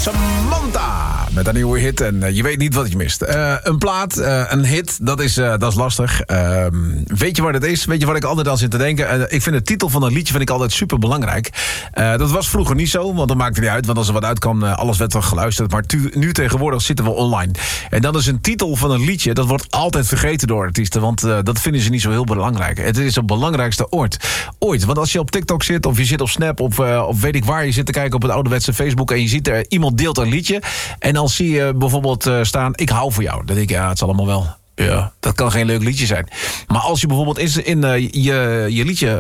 Samantha met een nieuwe hit en je weet niet wat je mist. Een plaat, een hit, dat is lastig. Weet je wat het is? Weet je wat ik altijd aan zit te denken? Ik vind de titel van een liedje altijd super belangrijk. Dat was vroeger niet zo, want dat maakte niet uit. Want als er wat uitkwam, alles werd wel geluisterd. Maar nu tegenwoordig zitten we online. En dan is een titel van een liedje, dat wordt altijd vergeten door artiesten. Want dat vinden ze niet zo heel belangrijk. Het is het belangrijkste ooit. Want als je op TikTok zit, of je zit op Snap, of weet ik waar, je zit te kijken op het ouderwetse Facebook en je ziet er iemand deelt een liedje. En dan zie je bijvoorbeeld staan, ik hou voor jou. Dan denk ik, ja, het zal allemaal wel. Ja, dat kan geen leuk liedje zijn. Maar als je bijvoorbeeld in je liedje